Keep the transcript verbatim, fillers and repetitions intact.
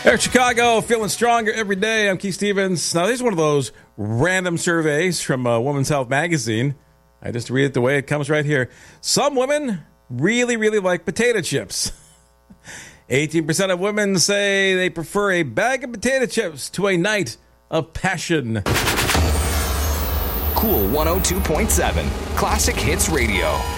Air Chicago, feeling stronger every day. I'm Keith Stevens. Now, this is one of those random surveys from uh, Women's Health magazine. I just read it the way it comes right here. Some women really, really like potato chips. eighteen percent of women say they prefer a bag of potato chips to a night of passion. Cool one oh two point seven, Classic Hits Radio.